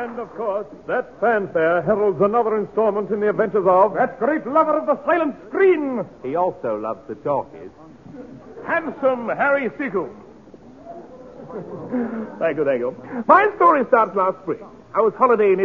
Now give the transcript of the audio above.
And, of course, that fanfare heralds another installment in the adventures of that great lover of the silent screen. He also loves the talkies. Handsome Harry Seacombe. Thank you. My story starts last spring. I was holidaying